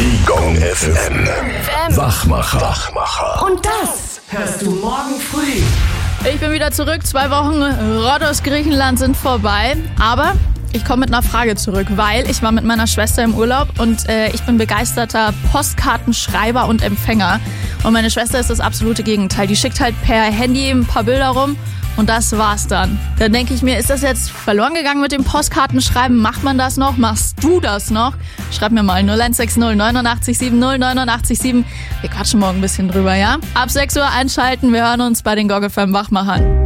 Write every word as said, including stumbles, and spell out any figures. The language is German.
Gong F M. Wachmacher. Wachmacher. Und das hörst du morgen früh. Ich bin wieder zurück. Zwei Wochen Rott aus Griechenland sind vorbei. Aber ich komme mit einer Frage zurück, weil ich war mit meiner Schwester im Urlaub und äh, ich bin begeisterter Postkartenschreiber und Empfänger. Und meine Schwester ist das absolute Gegenteil. Die schickt halt per Handy ein paar Bilder rum und das war's dann. Dann denke ich mir, ist das jetzt verloren gegangen mit dem Postkartenschreiben? Macht man das noch? Machst du das noch? Schreib mir mal null eins sechs null neun acht sieben null neun acht sieben. Wir quatschen morgen ein bisschen drüber, ja? Ab sechs Uhr einschalten. Wir hören uns bei den Gong F M Wachmachern.